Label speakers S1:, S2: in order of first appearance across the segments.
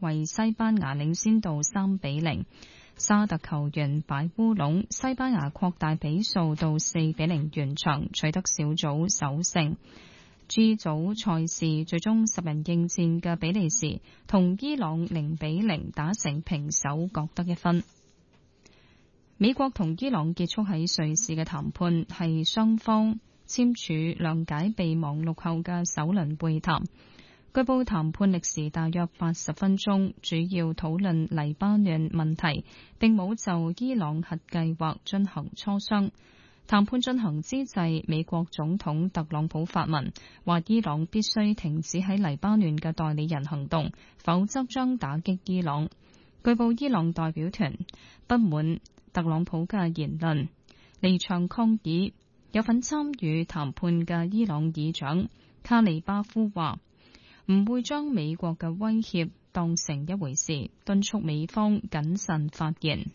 S1: 為西班牙領先到3-0。沙特球員擺烏龍，西班牙擴大比數到4-0完場，取得小組首勝。G 組賽事最終10人應戰嘅比利時同伊朗0-0打成平手，各得1分。美國同伊朗結束喺瑞士嘅談判，係雙方簽署諒解備忘錄後嘅首輪會談。據報談判歷時大約80分鐘，主要討論黎巴嫩問題，並冇就伊朗核計劃進行磋商。談判進行之際，美國總統特朗普發文，話伊朗必須停止喺黎巴嫩嘅代理人行動，否則將打擊伊朗。據報伊朗代表團不滿特朗普嘅言論，離場抗議。有份參與談判嘅伊朗議長卡利巴夫話唔會將美國嘅威脅當成一回事，敦促美方謹慎發言。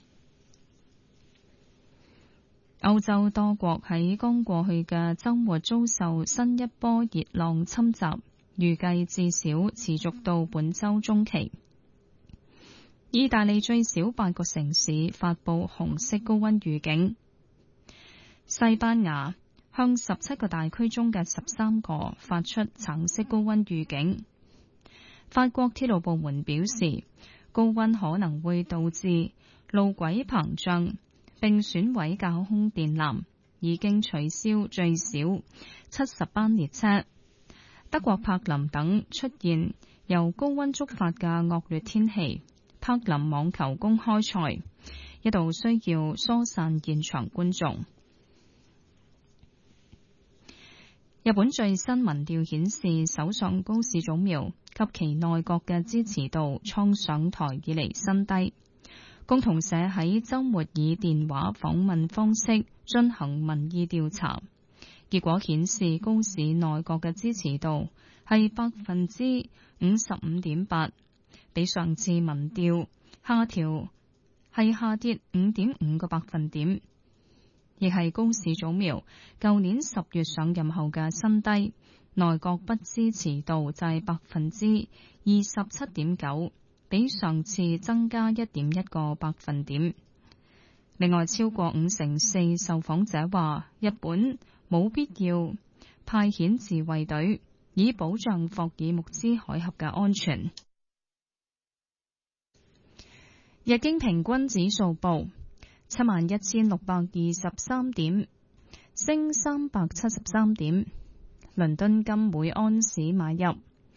S1: 歐洲多國喺剛過去嘅週末遭受新一波熱浪侵襲，預計至少持續到本週中期。意大利最少8個城市發布紅色高溫預警，西班牙向17個大區中嘅13個發出橙色高溫預警。法國鐵路部門表示，高溫可能會導致路軌膨脹並損毀架空電纜，已經取消最少70班列車。德國柏林等出現由高溫觸發嘅惡劣天氣，柏林網球公開賽一度需要疏散現場觀眾。日本最新民調顯示，首相高市早苗及其內閣嘅支持度創上台以嚟新低。共同社喺週末以電話訪問方式進行民意調查，結果顯示高市內閣嘅支持度係55.8%，比上次民調下跌 5.5 個百分點，亦係高市早苗舊年10月上任後嘅新低。內閣不支持度就係 27.9%， 比上次增加 1.1 個百分點。另外，超過54%受訪者話日本冇必要派遣自衛隊以保障霍爾木茲海峽嘅安全。日經平均指數報71,623點，升373點。倫敦金每安士買入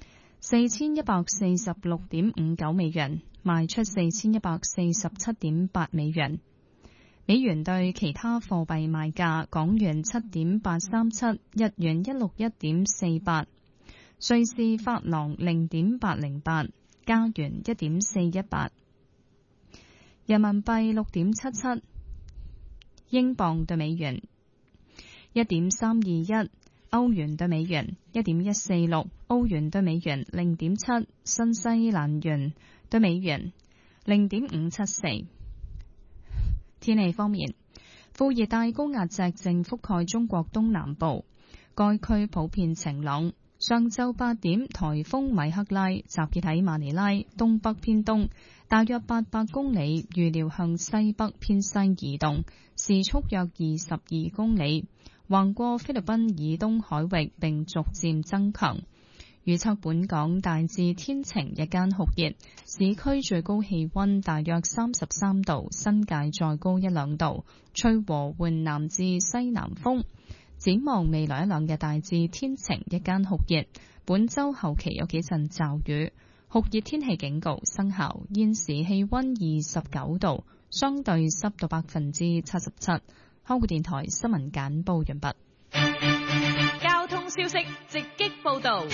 S1: 4146.59美元，賣出4147.8美元。美元對其他貨幣賣價：港元7.837，日元161.48，瑞士法郎0.808，加元1.418，人民幣6.77，英鎊對美元1.321。歐元對美元1.146，歐元對美元0.7，新西蘭元對美元0.574。天氣方面，副熱帶高壓脊正覆蓋中國東南部，該區普遍晴朗。上晝8點，颱風米克拉集結喺馬尼拉東北偏東，大約800公里，預料向西北偏西移動，時速約22公里。橫過菲律賓以東海域並逐漸增強。預測本港大致天晴，日間酷熱，市區最高氣溫大約33度，新界再高1-2度，吹和緩南至西南風。展望未來1-2日大致天晴，日間酷熱，本週後期有幾陣驟雨，酷熱天氣警告生效。現時氣溫29度，相對濕度77%。香港電台新聞簡報完畢。
S2: 交通消息直擊報道。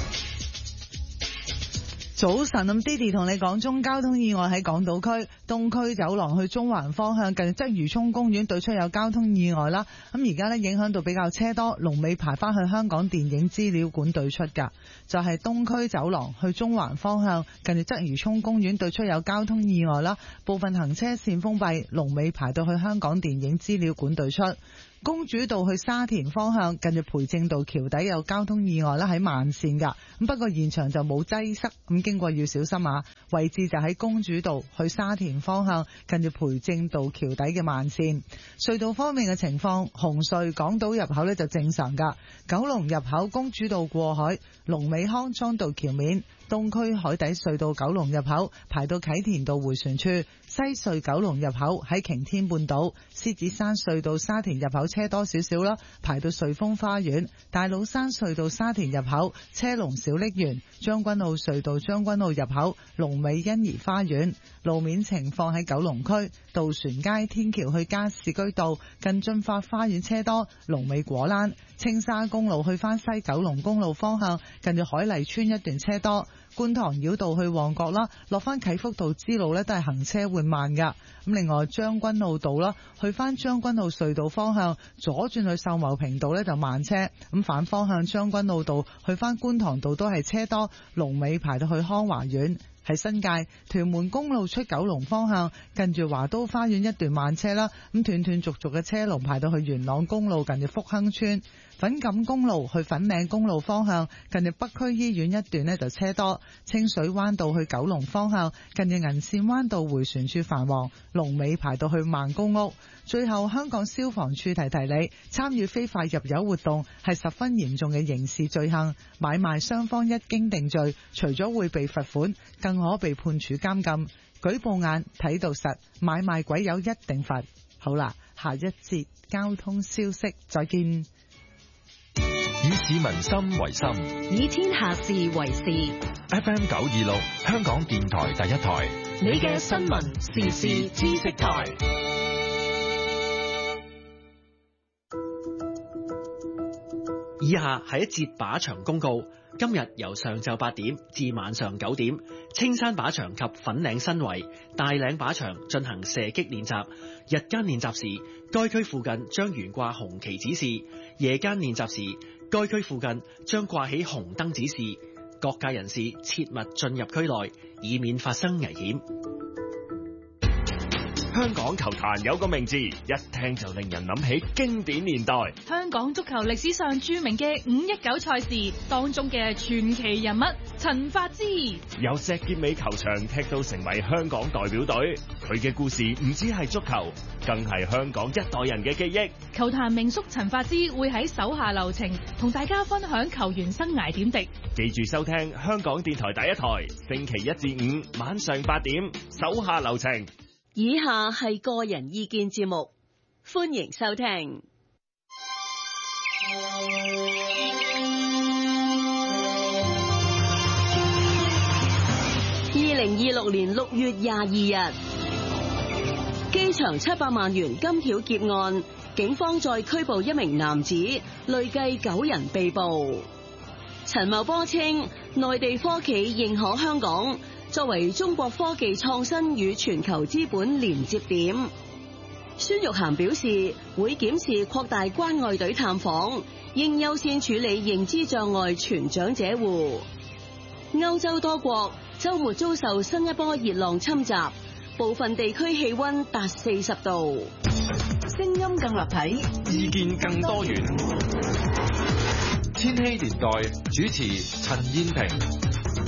S3: 早晨，咁 Didi 同你講中交通意外喺港島區東區走廊去中環方向，近鰂魚涌公園對出有交通意外啦。咁而家呢，影響到比較車多，龍尾排翻去香港電影資料館對出噶，就係東區走廊去中環方向，近住鰂魚涌公園對出有交通意外啦，部分行車線封閉，龍尾排到去香港電影資料館對出。 公主道去沙田方向近住培正道橋底有交通意外啦，喺慢線㗎。咁不過現場就冇擠塞，咁經過要小心啊。位置就喺公主道去沙田方向近住培正道橋底嘅慢線。隧道方面嘅情況，紅隧港島入口呢就正常㗎。九龍入口公主道過海，龍尾康莊道橋面。東區海底隧道九龍入口排到啟田道迴旋處，西隧九龍入口喺擎天半島，獅子山隧道沙田入口車多少少啦，排到瑞豐花園。大老山隧道沙田入口車龍小瀝源，將軍澳隧道將軍澳入口龍尾欣怡花園。路面情況喺九龍區渡船街天橋去加士居道近駿發花園車多，龍尾果欄。青沙公路去返西九龍公路方向近住海麗村一段車多。觀塘繞道去旺角啦，落翻啟福道支路呢都係行車緩慢噶。咁另外將軍澳道啦，去翻將軍澳隧道方向左轉去秀茂坪道呢就慢車。咁反方向將軍澳道去翻觀塘道都係車多，龍尾排到去康華苑。喺新界屯門公路出九龍方向近住華都花園一段慢車啦，咁斷斷續續嘅車龍排到去元朗公路近住福亨村。粉錦公路去粉嶺公路方向近住北區醫院一段呢就車多。清水灣道去九龍方向近住銀線灣道迴旋處繁忙，龍尾排到去孟公屋。最後香港消防處提提你，參與非法入油活動係十分嚴重嘅刑事罪行，買賣雙方一經定罪，除咗會被罰款，更可被判處監禁。舉報眼睇到實，買賣鬼友一定罰。好啦，下一節交通消息再見。
S4: 以市民心為心，
S2: 以天下事為事。
S4: FM 926香港電台第一台，
S2: 你嘅新聞時事知識台。
S5: 以下係一節靶場公告。今日由上晝8點至晚上9點，青山靶場及粉嶺新圍、大嶺靶場進行射擊練習。日間練習時，該區附近將懸掛紅旗指示；夜間練習時，該區附近將掛起紅燈指示。各界人士切勿進入區內，以免發生危險。
S6: 香港球壇有個名字，一聽就令人諗起經典年代。
S2: 香港足球歷史上著名嘅519賽事當中嘅傳奇人物陳發之，
S6: 由石硤尾球場踢到成為香港代表隊，佢嘅故事唔止係足球，更係香港一代人嘅記憶。
S2: 球壇名宿陳發之會喺手下留情，同大家分享球員生涯點滴。
S6: 記住收聽香港電台第一台，星期1至5晚上8點，手下留情。
S7: 以下係個人意見節目，歡迎收聽。2026年6月22日，機場700萬元金條劫案，警方再拘捕1名男子，累計9人被捕。陳茂波稱，內地科企認可香港作為中國科技創新與全球資本連接點。孫玉菡表示，會檢視擴大關愛隊探訪，應優先處理認知障礙全長者戶。歐洲多國週末遭受新一波熱浪侵襲，部分地區氣溫達40度。聲音更立體，
S4: 意見更多元。千禧年代主持陳燕萍。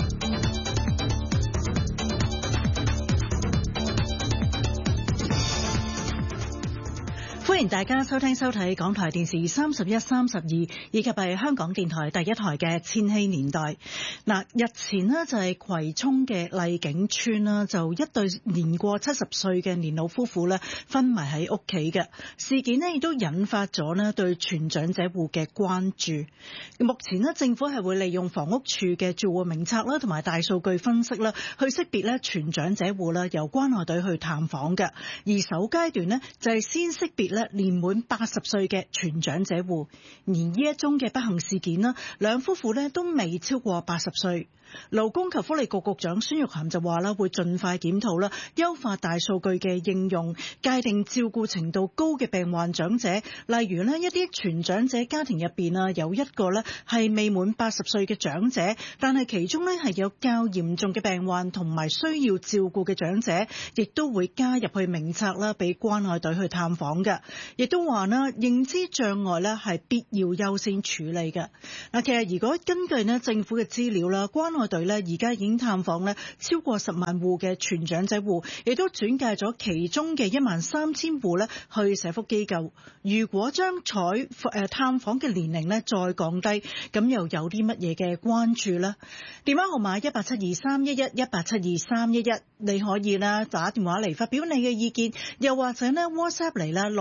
S8: 歡迎大家收聽收睇港台電視31、32以及係香港電台第一台嘅千禧年代。嗱，日前呢就係葵涌嘅麗景村啦，就一對年過70歲嘅年老夫婦呢昏迷喺屋企嘅事件呢，亦都引發咗呢對全長者戶嘅關注。目前呢，政府係會利用房屋處嘅住戶名冊啦，同埋大數據分析啦，去識別呢全長者戶啦，由關愛隊去探訪嘅。而首階段呢，就係先識別呢年滿80歲嘅全長者戶，而呢一宗嘅不幸事件啦，兩夫婦呢都未超過80歲。 勞工及福利局局長孫玉菡就話啦，會盡快檢討啦，優化大數據嘅應用，界定照顧程度高嘅病患長者，例如呢一啲全長者家庭入邊啊，有一個呢係未滿80歲嘅長者，但係其中呢係有較嚴重嘅病患同埋需要照顧嘅長者，亦都會加入去名冊啦，俾關愛隊去探訪嘅。亦都話呢認知障礙呢係必要優先處理嘅。嗱，其實如果根據呢政府嘅資料啦，關愛隊呢而家已經探訪呢超過10萬戶嘅全長者戶，亦都轉介咗其中嘅13000戶呢去社福機構。如果將探訪嘅年齡呢再降低，咁又有啲乜嘢嘅關注呢？電話號碼1872311 1872311，你可以啦打電話嚟發表你嘅意見，又或者呢 WhatsApp 嚟啦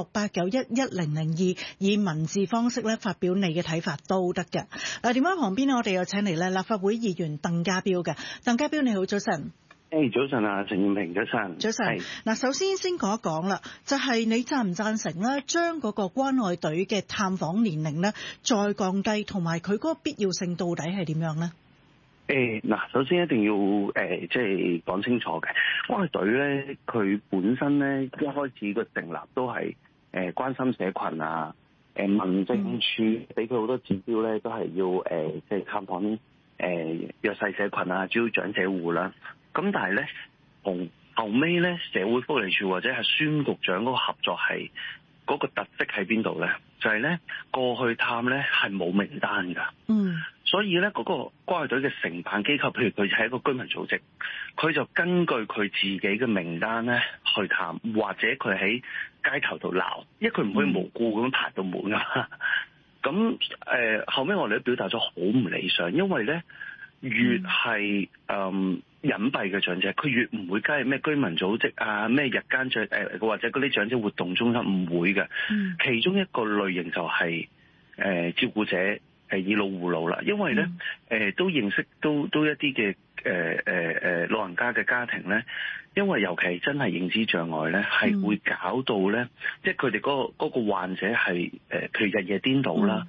S8: 68911002，以文字方式咧發表你嘅睇法都得嘅。嗱，電話旁邊我哋又請嚟咧立法會議員鄧家彪嘅。鄧家彪你好，早晨。
S9: 早晨啊，陳燕平，早晨。
S8: 早晨。嗱，首先講一講啦，就係你贊唔贊成咧，將嗰個關愛隊嘅探訪年齡咧再降低，同埋佢嗰個必要性到底係點樣咧？
S9: 嗱，首先一定要即係講清楚嘅，關愛隊咧，佢本身咧一開始個成立都係關心社群啊，民政處俾佢好多指標咧，都係要即係探訪弱勢社群啊，主要長者戶啦。咁但係咧，同後尾咧，社會福利署或者係孫局長嗰個合作係嗰個特色喺邊度咧？就係咧過去探咧係冇名單㗎。所以咧嗰個關愛隊嘅承辦機構，譬如佢係一個居民組織，佢就根據佢自己嘅名單咧去探，或者佢喺街頭度鬧，因為佢唔可以無故咁排到滿㗎。咁後尾我哋都表達咗好唔理想，因為咧越係隱蔽嘅長者，佢越唔會加入咩居民組織啊，咩日間或者嗰啲長者活動中心，唔會嘅。其中一個類型就係照顧者以老護老啦，因為咧都認識都一啲嘅老人家嘅家庭咧，因為尤其真係認知障礙咧，係會搞到咧，即係佢哋嗰個患者係譬如日夜顛倒啦，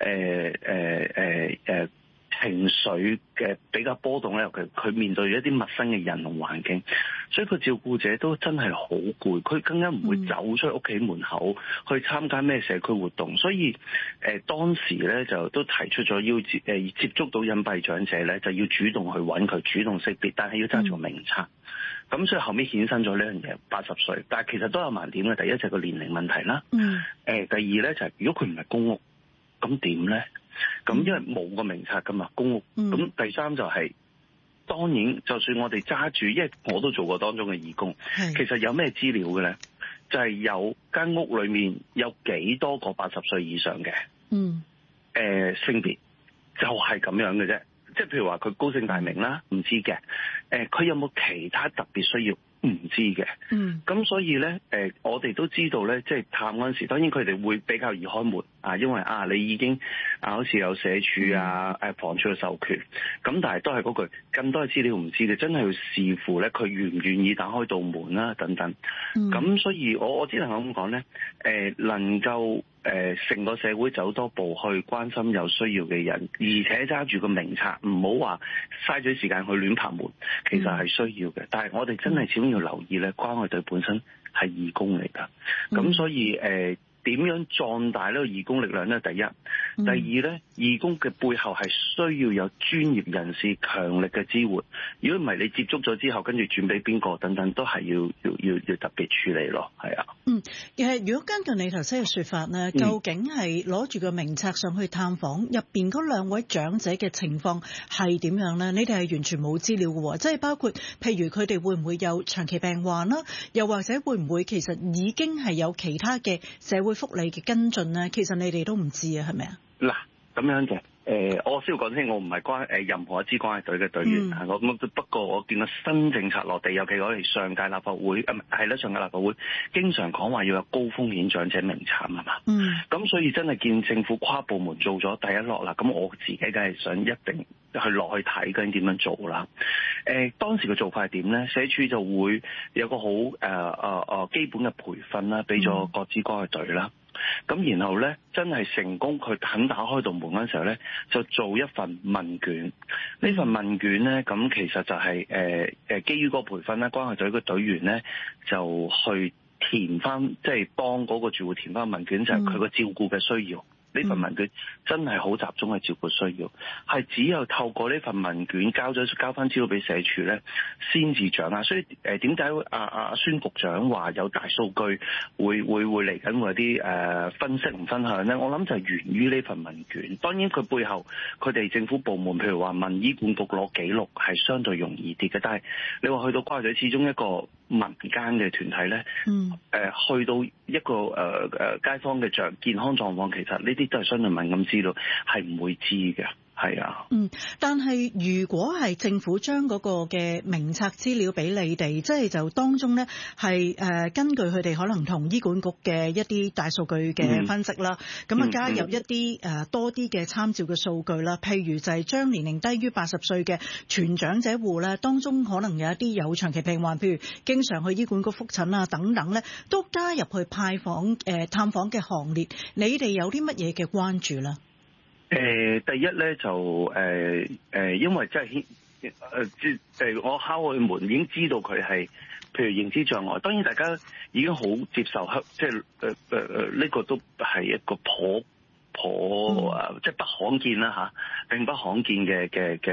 S9: 情緒嘅比較波動咧，尤其佢面對一啲陌生嘅人同環境，所以佢照顧者都真係好攰，佢更加唔會走出屋企門口去參加咩社區活動，所以當時咧就都提出咗要接觸到隱蔽長者咧，就要主動去揾佢，主動識別，但係要揸住個名冊。咁所以後尾衍生咗呢樣嘢，80歲，但係其實都有盲點嘅。第一就係個年齡問題啦，第二咧就係如果佢唔係公屋，咁點咧？咁因為冇個名冊噶嘛，公屋。咁第三就係當然，就算我哋揸住，因為我都做過當中嘅義工，其實有咩資料嘅咧？就係有間屋裏面有幾多個80歲以上嘅，性別就係咁樣嘅啫。即係譬如話佢高姓大名啦，唔知嘅。佢有冇其他特別需要？唔知嘅。咁所以咧，我哋都知道咧，即係探嗰陣時，當然佢哋會比較易開門啊，因為你已經好似有社署啊、房署嘅授權。咁但係都係嗰句，更多嘅資料唔知嘅，真係要視乎咧佢願唔願意打開道門啦，等等。咁所以我只能咁講咧，能夠成個社會走多步去關心有需要嘅人，而且揸住個名冊，唔好話嘥咗時間去亂拍門，其實係需要嘅。但係我哋真係始終要留意咧，關愛隊本身係義工嚟㗎，咁所以點樣壯大呢個義工力量呢？第一，第二呢，義工嘅背後係需要有專業人士強力嘅支援。如果唔係，你接觸咗之後，跟住轉俾邊個等等，都係要特別處理咯。係啊。
S8: 如果根據你頭先嘅說法呢，究竟係攞住個名冊上去探訪，入邊嗰兩位長者嘅情況係點樣呢？你哋係完全冇資料嘅，即係包括譬如佢哋會唔會有長期病患啦，又或者會唔會其實已經係有其他嘅社會福利嘅跟進咧，其實你哋都唔知啊，係咪啊？嗱，
S9: 咁樣嘅，我需要講清，我唔係任何一支關愛隊嘅隊員啊。不過我見到新政策落地，尤其我哋上屆立法會上屆立法會經常講話要有高風險長者名冊啊嘛。咁所以真係見政府跨部門做咗第一落啦。咁我自己梗係想一定去落去睇究竟點樣做啦。當時嘅做法係點咧？社署就會有個好基本嘅培訓啦，俾咗各支關愛隊啦。 咁然後咧真係成功，佢肯打開道門嗰陣時候咧，就做一份問卷。呢份問卷咧，咁其實就係基於嗰個培訓咧，關愛隊嘅隊員咧就去填翻，即係幫嗰個住戶填翻問卷，就係佢個照顧嘅需要。呢份問卷真係好集中係照顧需要，係只有透過呢份問卷交翻資料俾社署咧，先至掌握。所以點解阿孫局長話有大數據會嚟緊會有啲分析唔分享咧？我諗就係源於呢份問卷。當然佢背後佢哋政府部門，譬如話問醫管局攞記錄係相對容易啲嘅，但係你話去到關愛隊始終一個民間嘅團體咧，去到一個街坊嘅健康狀況，其實呢啲都係相對敏感資料，係唔會知嘅。係啊，
S8: 但係如果係政府將嗰個嘅名冊資料俾你哋，即係就當中呢係根據佢哋可能同醫管局嘅一啲大數據嘅分析啦，咁加入一啲多啲嘅參照嘅數據啦，譬如就係將年齡低於80歲嘅全長者戶咧，當中可能有一啲有長期病患，譬如經常去醫管局覆診啊等等咧，都加入去探訪嘅行列。你哋有啲乜嘢嘅關注咧？
S9: 第一咧就因為真係我敲佢門已經知道佢係譬如認知障礙，當然大家已經好接受，即係呢個都係一個頗即係不罕見啦嚇，並不罕見嘅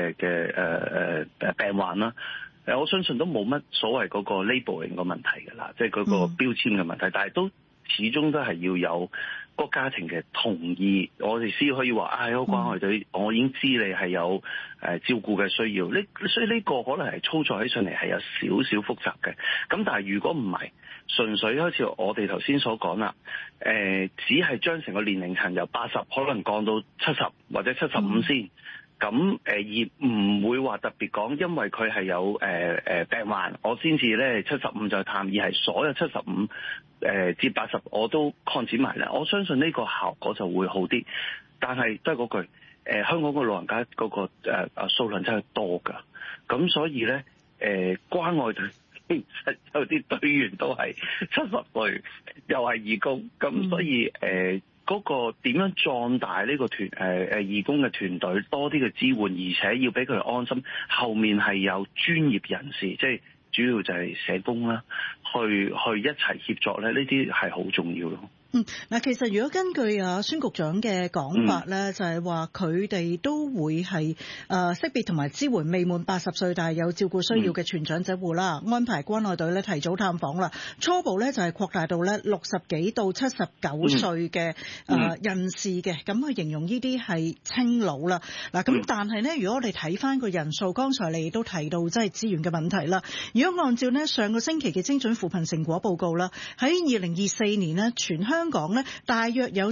S9: 病患啦。我相信都冇乜所謂嗰個 labeling 嘅問題㗎啦，即係嗰個標籤嘅問題，但係都始終都係要有個家庭嘅同意，我哋先可以話啊，個關愛隊，我已經知你係有照顧嘅需要。所以呢個可能係操作起上嚟係有少少複雜嘅。咁但係如果唔係，純粹好似我哋頭先所講啦，只係將成個年齡層由80可能降到70或者75先。咁而唔會話特別講，因為佢係有病患，我先至咧75就探，而係所有75至80我都擴展埋咧。我相信呢個效果就會好啲。但係都係嗰句，香港個老人家嗰個數量真係多㗎。咁所以咧關愛隊其實有啲隊員都係70歲，又係義工，咁所以嗰個點樣壯大呢個義工嘅團隊，多啲嘅支援，而且要俾佢哋安心。後面係有專業人士，即係主要就係社工啦，去一齊協作咧，呢啲係好重要咯。
S8: 嗱，其實如果根據孫局長嘅講法咧，就係話佢哋都會係識別同埋支援未滿80歲但係有照顧需要嘅全長者戶啦，安排關愛隊咧提早探訪啦。初步咧就係擴大到咧60幾到79歲嘅人士嘅，咁去形容呢啲係青老啦。嗱，咁但係咧，如果我哋睇翻個人數，剛才你都提到即係資源嘅問題啦。如果按照呢上個星期嘅精準扶貧成果報告啦，喺2024年呢，全香港咧大約有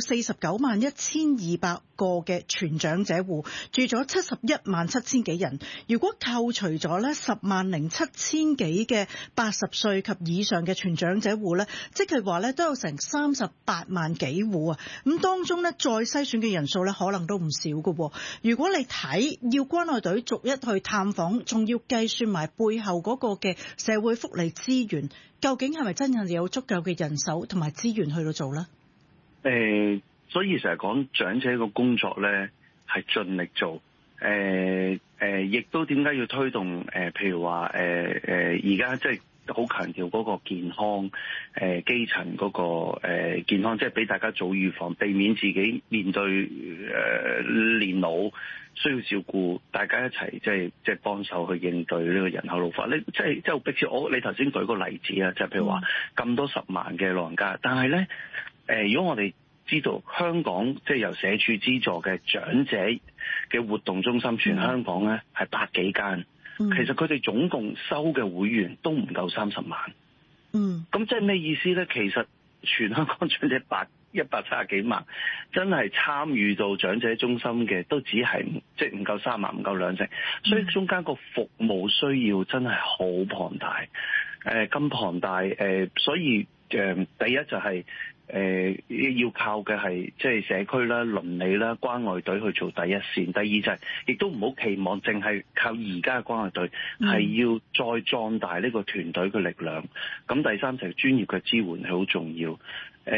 S8: 491200個嘅全長者戶，住咗717,000幾人。如果扣除咗咧107000幾嘅80歲及以上嘅全長者戶咧，即係話咧都有成38萬幾戶啊。咁當中咧再篩選嘅人數咧可能都唔少㗎。如果你睇要關愛隊逐一去探訪，仲要計算埋背後嗰個嘅社會福利資源，究竟係咪真係有足夠嘅人手同埋資源去到做咧？
S9: 所以成日講長者個工作咧係盡力做，亦都點解要推動譬如話而家即係好強調嗰個健康，基層嗰個健康，即係俾大家早預防，避免自己面對年老需要照顧，大家一齊即係幫手去應對呢個人口老化。呢即係好迫切。你頭先舉個例子啊，就譬如話咁多10萬嘅老人家，但係咧如果我哋知道香港即係由社署資助嘅長者嘅活動中心，全香港咧係100幾間，其實佢哋總共收嘅會員都唔夠30萬。咁即係咩意思咧？其實全香港長者170幾萬，真係參與到長者中心嘅都只係即係唔夠3萬，唔夠2成，所以中間個服務需要真係好龐大，咁龐大所以第一就係要靠嘅係即係社區啦、鄰里啦、關愛隊去做第一線。第二就係亦都唔好期望淨係靠而家嘅關愛隊，係要再壯大呢個團隊嘅力量。咁第三就係專業嘅支援係好重要。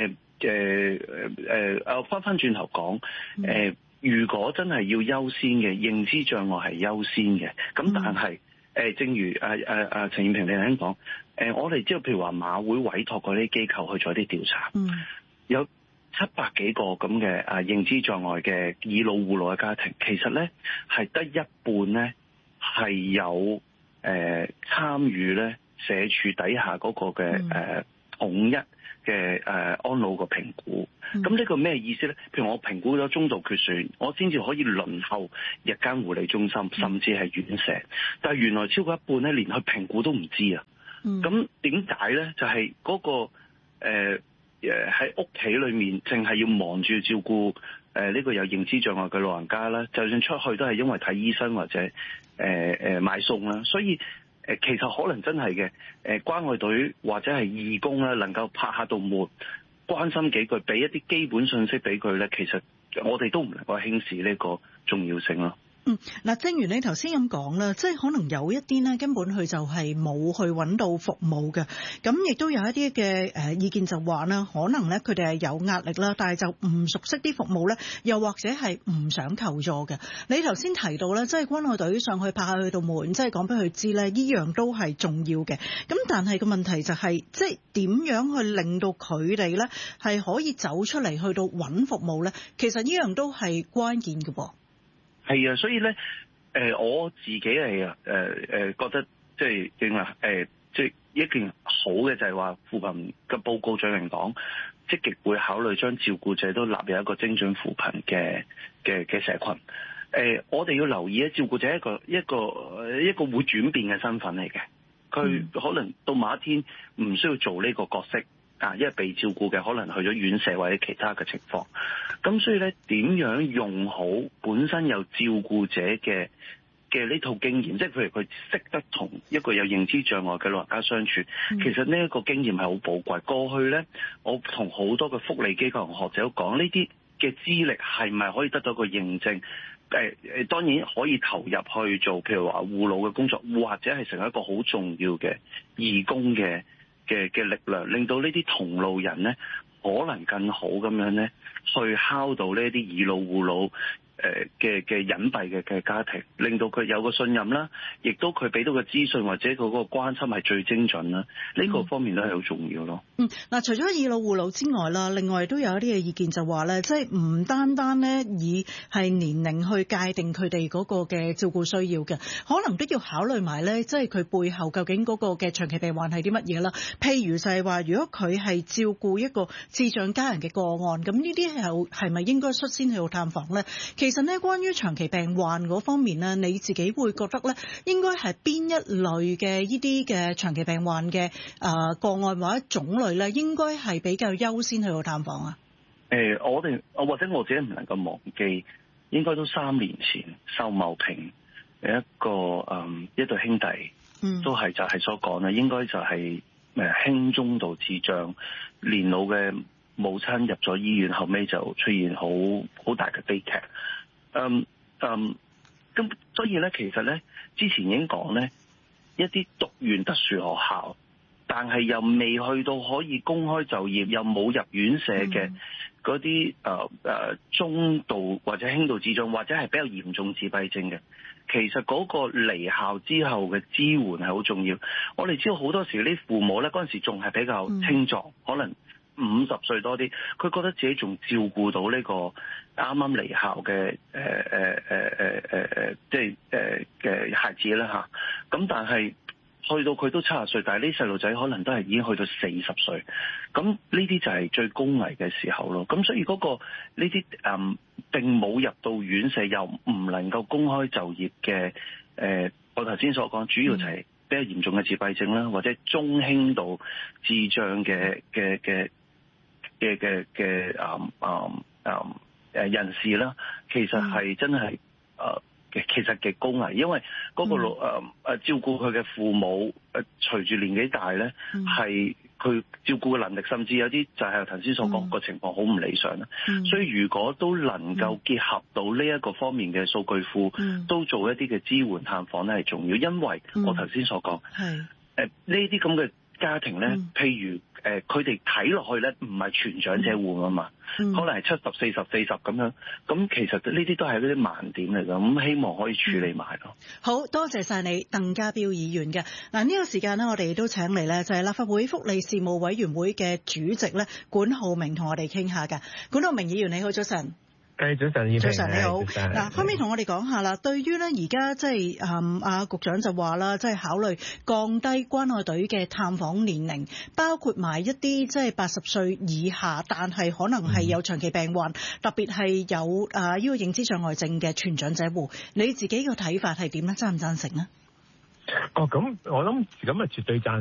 S9: 翻轉頭講如果真係要優先嘅認知障礙係優先嘅，咁但係正如陳燕平你頭先講，我哋知道譬如話馬會委託嗰啲機構去做一啲調查，有700幾個咁嘅認知障礙嘅以老護老嘅家庭，其實咧係得一半咧係有參與咧社署底下嗰個嘅統一嘅安老個評估。咁呢個咩意思咧？譬如我評估咗中度缺損，我先至可以輪候日間護理中心，甚至係院舍。但係原來超過一半咧，連去評估都唔知啊！咁點解咧？就係嗰個喺屋企裏面，淨係要忙住照顧呢個有認知障礙嘅老人家啦。就算出去都係因為睇醫生或者買餸啦。所以其實可能真係嘅關愛隊或者係義工咧，能夠拍下道門，關心幾句，俾一啲基本信息俾佢咧，其實我哋都唔能夠輕視呢個重要性咯。
S8: 嗱，正如你頭先咁講啦，即係可能有一啲呢根本佢就係冇去揾到服務嘅，咁亦都有一啲嘅意見就話啦，可能咧佢哋係有壓力啦，但係就唔熟悉啲服務咧，又或者係唔想求助嘅。你頭先提到咧，即係關愛隊上去拍下佢道門，即係講俾佢知咧，依樣都係重要嘅。咁但係個問題就係，即係點樣去令到佢哋咧係可以走出嚟去到揾服務咧？其實呢樣都係關鍵嘅噃。
S9: 係啊，所以咧，我自己係覺得即係正話即係一件好嘅就係話，扶貧嘅報告最明講，積極會考慮將照顧者都納入一個精準扶貧嘅社群。我哋要留意咧，照顧者一個會轉變嘅身份嚟嘅，佢可能到某一天唔需要做呢個角色。因為被照顧嘅可能去咗院舍或者其他嘅情況，咁所以咧點樣用好本身有照顧者嘅呢套經驗，即係譬如佢識得同一個有認知障礙嘅老人家相處，其實呢一個經驗係好寶貴。過去咧，我同好多嘅福利機構同學者都講，呢啲嘅資歷係咪可以得到一個認證？當然可以投入去做，譬如話護老嘅工作，或者係成為一個好重要嘅義工嘅力量，令到呢啲同路人咧可能更好咁樣咧，去敲到呢啲以老護老嘅隱蔽嘅家庭，令到佢有個信任啦，亦都佢俾到嘅資訊或者佢嗰個關心係最精準啦，呢個方面都係好重要咯。
S8: 嗱，除咗以老護老之外啦，另外都有一啲嘅意見就話咧，即係唔單單咧以係年齡去界定佢哋嗰個嘅照顧需要嘅，可能都要考慮埋咧，即係佢背後究竟嗰個嘅長期病患係啲乜嘢啦。譬如就係話，如果佢係照顧一個智障家人嘅個案，咁呢啲係咪應該率先去到探訪咧？其實咧，關於長期病患嗰方面咧，你自己會覺得咧，應該係邊一類嘅呢啲嘅長期病患嘅個案或者種類咧，應該係比較優先去到探訪啊？
S9: 我或者我自己唔能夠忘記，應該都3年前秀茂坪有一對兄弟，都係就係所講咧，應該就係輕中度智障年老嘅母親入咗醫院，後尾就出現好大嘅悲劇。咁所以咧，其實咧之前已經講咧，一啲讀完特殊學校，但係又未去到可以公開就業，又冇入院舍嘅嗰啲中度或者輕度智障，或者係比較嚴重自閉症嘅，其實嗰個離校之後嘅支援係好重要。我哋知道好多時啲父母咧嗰陣時仲係比較青壯，可能50歲多啲，佢覺得自己仲照顧到呢個啱啱離校嘅即係嘅孩子啦嚇。咁但係去到佢都70歲，但係呢細路仔可能都係已經去到40歲，咁呢啲就係最高危嘅時候咯。咁所以嗰個呢啲並冇入到院舍又唔能夠公開就業嘅我頭先所講主要就係比較嚴重嘅自閉症啦，或者中輕度智障嘅人士啦，其實係真係其實極高危，因為嗰個照顧佢嘅父母隨住年紀大咧，係佢照顧嘅能力，甚至有啲就係頭先所講個情況好唔理想啦。所以如果都能夠結合到呢一個方面嘅數據庫，都做一啲嘅支援探訪咧係重要，因為我頭先所講呢啲咁嘅家庭咧，譬如佢哋睇落去咧唔係全長者戶啊嘛，可能係70、40、40咁樣，咁其實呢啲都係嗰啲盲點嚟㗎，咁希望可以處理埋咯。
S8: 好多謝晒你，鄧家彪議員嘅。嗱，呢個時間呢，我哋都請嚟咧就係立法會福利事務委員會嘅主席咧管浩鳴同我哋傾下㗎。管浩鳴議員你好，早晨。
S10: 早晨，
S8: 早晨你好。嗱，可唔可以同我哋講下啦？對於咧而家即係阿局長就話啦，即係考慮降低關愛隊嘅探訪年齡，包括埋一啲即係80歲以下，但係可能係有長期病患，特別係有呢個認知障礙症嘅全長者戶。你自己個睇法係點咧？贊唔贊成呢？
S10: 咁我諗咁絕對贊